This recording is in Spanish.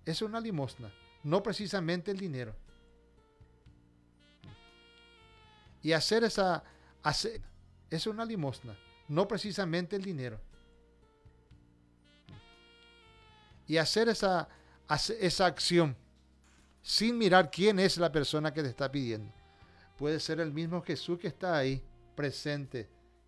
es una limosna, no precisamente el dinero. Y es una limosna, no precisamente el dinero. Y hacer esa acción sin mirar quién es la persona que te está pidiendo. Puede ser el mismo Jesús que está ahí presente